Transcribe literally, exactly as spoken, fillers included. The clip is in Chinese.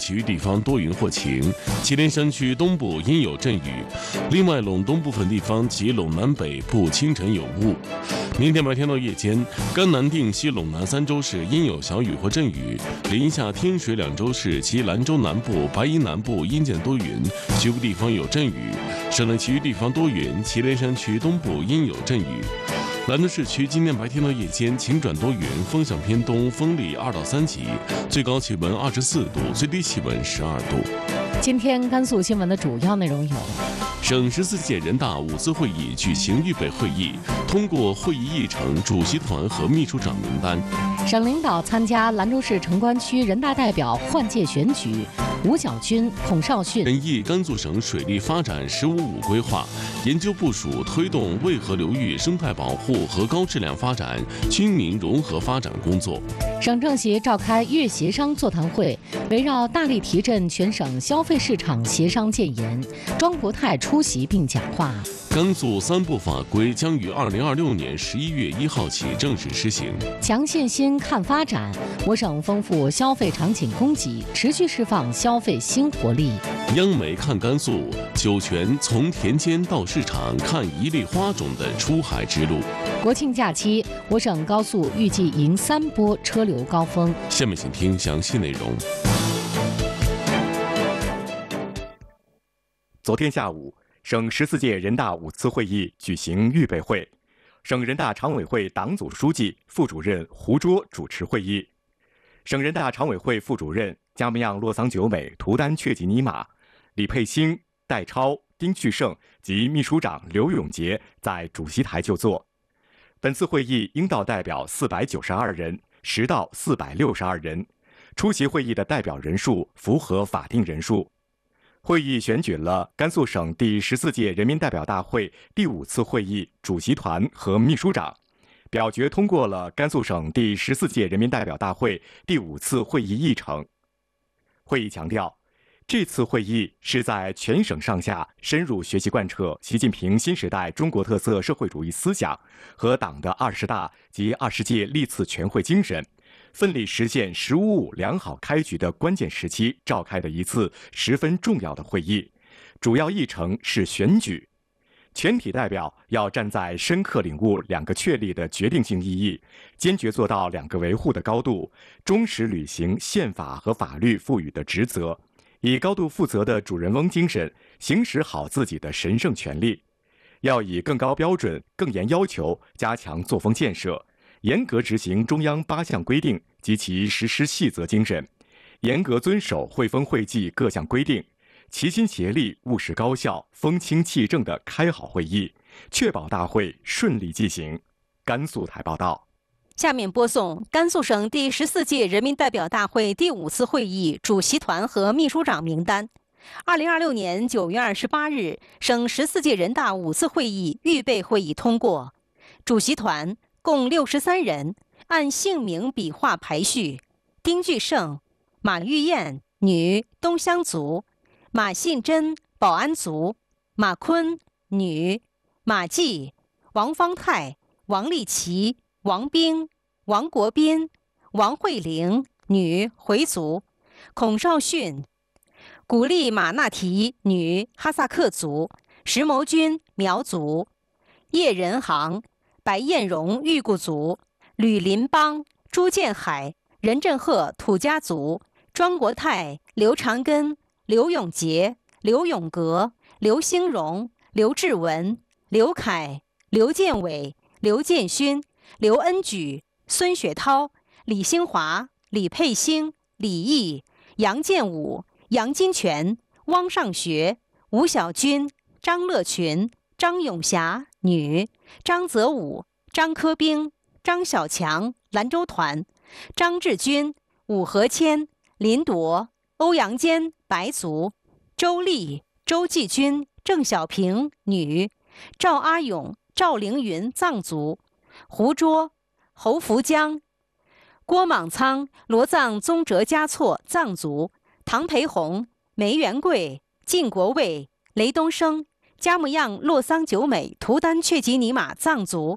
其余地方多云或晴，祁连山区东部阴有阵雨。另外，陇东部分地方及陇南北部清晨有雾。明天白天到夜间，甘南定西陇南三州市阴有小雨或阵雨，临夏天水两州市及兰州南部、白银南部阴见多云，局部地方有阵雨。省内其余地方多云，祁连山区东部阴有阵雨。兰州市区今天白天到夜间晴转多云，风向偏东，风力二到三级，最高气温二十四度，最低气温十二度。 今天甘肃新闻的主要内容有： 省十四届人大五次会议举行预备会议，通过会议议程、主席团和秘书长名单； 省领导参加兰州市城关区人大代表换届选举，吴晓军、孔少迅审议甘肃省水利发展“十五五”规划，研究部署推动渭河流域生态保护和高质量发展、军民融合发展工作。 省政协召开粤协商座谈会，围绕大力提振全省消费市场协商建言，庄国泰出席并讲话。 甘肃三部法规将于二零二六年十一月一号起正式施行。 强信心看发展，我省丰富消费场景供给，持续释放消费新活力。 央媒看甘肃，酒泉从田间到市场，看一粒花种的出海之路。 国庆假期，我省高速预计迎三波车流高峰。 下面请听详细内容。 昨天下午，省十四届人大五次会议举行预备会，省人大常委会党组书记、副主任胡卓主持会议。省人大常委会副主任加木样洛桑久美图丹确吉尼玛、李佩兴、戴超、丁旭胜及秘书长刘永杰在主席台就座。本次会议应到代表四百九十二人，实到四百六十二人，出席会议的代表人数符合法定人数。会议选举了甘肃省第十四届人民代表大会第五次会议主席团和秘书长，表决通过了甘肃省第十四届人民代表大会第五次会议议程。会议强调，这次会议是在全省上下深入学习贯彻习近平新时代中国特色社会主义思想和党的二十大及二十届历次全会精神，奋力实现“十五五”良好开局的关键时期召开的一次十分重要的会议。主要议程是选举，全体代表要站在深刻领悟两个确立的决定性意义，坚决做到两个维护的高度，忠实履行宪法和法律赋予的职责，以高度负责的主人翁精神行使好自己的神圣权利。要以更高标准、更严要求加强作风建设，严格执行中央八项规定及其实施细则精神，严格遵守汇丰会纪各项规定，齐心协力、务实高效、风清气正地开好会议，确保大会顺利进行。甘肃台报道。 下面播送甘肃省第十四届人民代表大会第五次会议主席团和秘书长名单。二零二六年九月二十八日，省十四届人大五次会议预备会议通过，主席团共六十三人，按姓名笔画排序：丁巨胜，马玉燕，女，东乡族；马信珍，保安族；马坤，女；马季，王方泰，王立奇，王兵，王国斌，王慧玲，女，回族；孔少迅，古力马纳提，女，哈萨克族；石谋军，苗族；叶仁航，白彦荣，裕固族；吕林邦，朱建海，任振赫，土家族；庄国泰，刘长根，刘永杰，刘永革，刘兴荣，刘志文，刘凯，刘建伟，刘建勋，刘恩举，孙雪涛，李兴华，李佩兴，李毅，杨建武，杨金泉，汪尚学，吴小军，张乐群，张永霞，女；张泽武，张科兵，张小强，兰州团；张志军，武和谦，林铎，欧阳坚，白族；周丽，周继军，郑小平，女；赵阿勇，赵凌云，藏族；胡卓，侯福江，郭莽仓，罗藏宗哲嘉措，藏族；唐培红，梅元贵，晋国卫，雷东升，加木样洛桑久美图丹确吉尼玛，藏族；